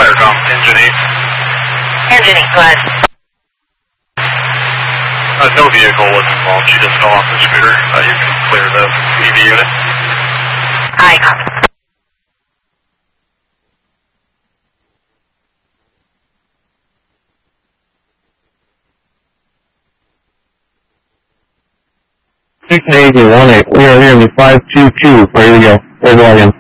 Aircom, engine 8. Engine 8, go ahead. No vehicle was involved. She just fell off the scooter. You can clear the EV unit. Aye, copy. Six 8 18, we are here in the 522 for you to go. Red Wagon.